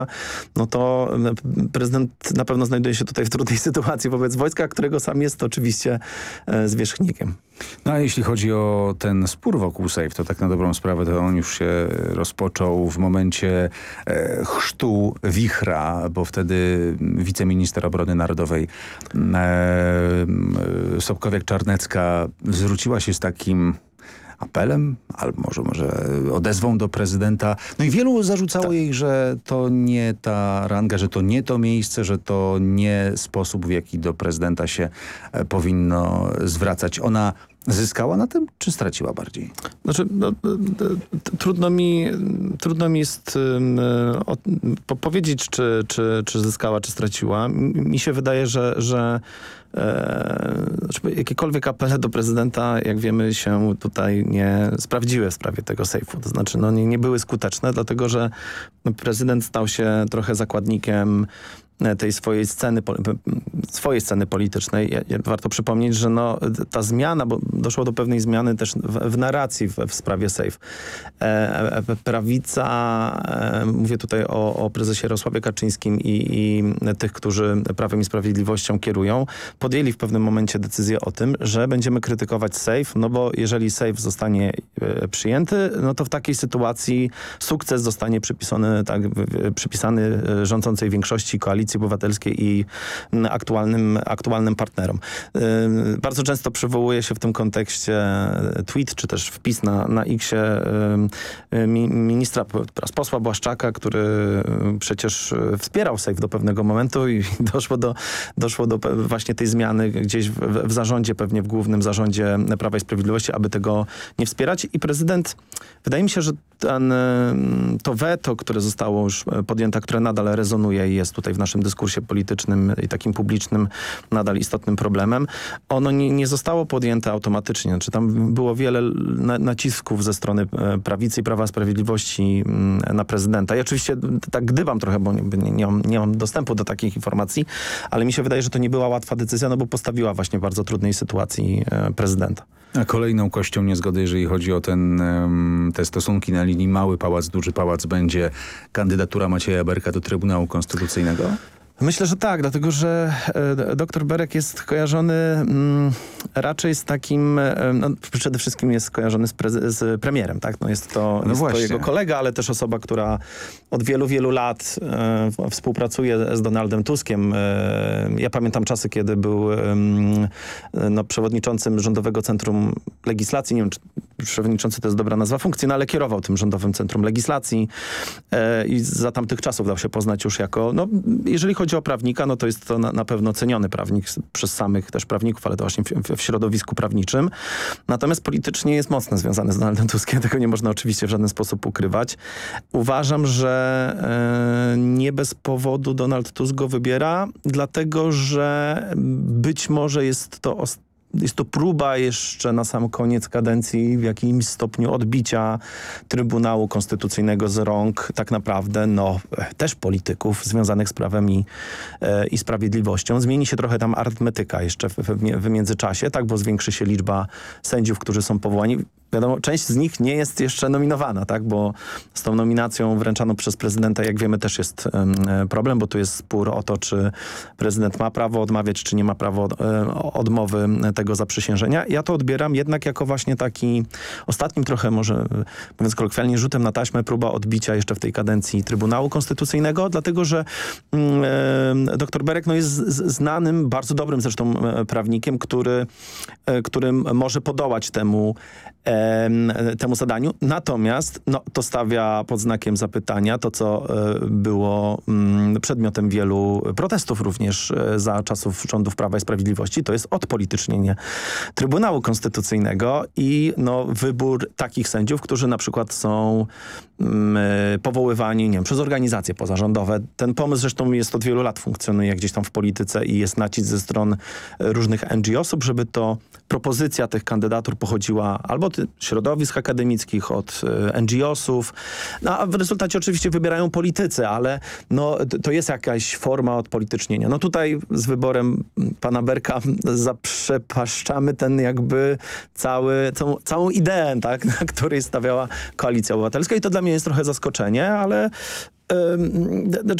no to prezydent na pewno znajduje się tutaj w trudnej sytuacji wobec wojska, którego sam jest oczywiście zwierzchnikiem. No a jeśli chodzi o ten spór wokół Sejf, to tak na dobrą sprawę to on już się rozpoczął w momencie chrztu Wichra, bo wtedy wiceminister obrony narodowej Sobkowiak-Czarnecka zwróciła się z takim apelem, albo może odezwą do prezydenta. No i wielu zarzucało jej, że to nie ta ranga, że to nie to miejsce, że to nie sposób, w jaki do prezydenta się powinno zwracać. Ona zyskała na tym, czy straciła bardziej? Znaczy, trudno mi jest powiedzieć, czy zyskała, czy straciła. Mi się wydaje, że jakiekolwiek apele do prezydenta, jak wiemy, się tutaj nie sprawdziły w sprawie tego sejfu. To znaczy, nie były skuteczne, dlatego że prezydent stał się trochę zakładnikiem tej swojej sceny politycznej. Warto przypomnieć, że ta zmiana, bo doszło do pewnej zmiany też w narracji w sprawie Sejf. Prawica, mówię tutaj o prezesie Jarosławie Kaczyńskim i tych, którzy Prawem i Sprawiedliwością kierują, podjęli w pewnym momencie decyzję o tym, że będziemy krytykować Sejf, bo jeżeli Sejf zostanie przyjęty, to w takiej sytuacji sukces zostanie przypisany rządzącej większości koalicji obywatelskiej i aktualnym partnerom. Bardzo często przywołuje się w tym kontekście tweet, czy też wpis na X-ie ministra, teraz posła Błaszczaka, który przecież wspierał Sejf do pewnego momentu i doszło do właśnie tej zmiany gdzieś w zarządzie, pewnie w głównym zarządzie Prawa i Sprawiedliwości, aby tego nie wspierać. I prezydent, wydaje mi się, że to weto, które zostało już podjęte, które nadal rezonuje i jest tutaj w naszym dyskursie politycznym i takim publicznym nadal istotnym problemem, ono nie zostało podjęte automatycznie. Znaczy, tam było wiele nacisków ze strony prawicy i Prawa i Sprawiedliwości na prezydenta. Ja oczywiście tak gdybam trochę, bo nie mam dostępu do takich informacji, ale mi się wydaje, że to nie była łatwa decyzja, bo postawiła właśnie w bardzo trudnej sytuacji prezydenta. A kolejną kością niezgody, jeżeli chodzi o te stosunki na linii Mały Pałac, Duży Pałac, będzie kandydatura Macieja Berka do Trybunału Konstytucyjnego? Myślę, że tak, dlatego że dr Berek jest kojarzony raczej z takim, przede wszystkim jest kojarzony z premierem, tak? Jest to jego kolega, ale też osoba, która od wielu, wielu lat współpracuje z Donaldem Tuskiem. Ja pamiętam czasy, kiedy był przewodniczącym Rządowego Centrum Legislacji. Nie wiem, czy przewodniczący to jest dobra nazwa funkcji, ale kierował tym Rządowym Centrum Legislacji i za tamtych czasów dał się poznać już jako, jeżeli chodzi o prawnika, to jest to na pewno ceniony prawnik przez samych też prawników, ale to właśnie w środowisku prawniczym. Natomiast politycznie jest mocno związany z Donaldem Tuskiem. Tego nie można oczywiście w żaden sposób ukrywać. Uważam, że nie bez powodu Donald Tusk go wybiera, dlatego że być może jest to próba jeszcze na sam koniec kadencji w jakimś stopniu odbicia Trybunału Konstytucyjnego z rąk tak naprawdę też polityków związanych z prawem i sprawiedliwością. Zmieni się trochę tam arytmetyka jeszcze w międzyczasie, tak, bo zwiększy się liczba sędziów, którzy są powołani. Wiadomo, część z nich nie jest jeszcze nominowana, tak, bo z tą nominacją wręczaną przez prezydenta, jak wiemy, też jest problem, bo tu jest spór o to, czy prezydent ma prawo odmawiać, czy nie ma prawa odmowy tego zaprzysiężenia. Ja to odbieram jednak jako właśnie taki ostatnim trochę, może mówiąc kolokwialnie, rzutem na taśmę, próba odbicia jeszcze w tej kadencji Trybunału Konstytucyjnego, dlatego że dr Berek jest znanym, bardzo dobrym zresztą prawnikiem, który może podołać temu zadaniu. Natomiast to stawia pod znakiem zapytania to, co było przedmiotem wielu protestów również za czasów rządów Prawa i Sprawiedliwości. To jest odpolitycznienie Trybunału Konstytucyjnego i wybór takich sędziów, którzy na przykład są powoływani, przez organizacje pozarządowe. Ten pomysł zresztą jest od wielu lat, funkcjonuje gdzieś tam w polityce i jest nacisk ze stron różnych NGO-sów, żeby to propozycja tych kandydatur pochodziła albo od środowisk akademickich, od NGO-sów, a w rezultacie oczywiście wybierają politycy, ale to jest jakaś forma odpolitycznienia. Tutaj z wyborem pana Berka zaprzepaszczamy ten jakby całą ideę, tak, na której stawiała Koalicja Obywatelska i to dla mnie jest trochę zaskoczenie, ale Znaczy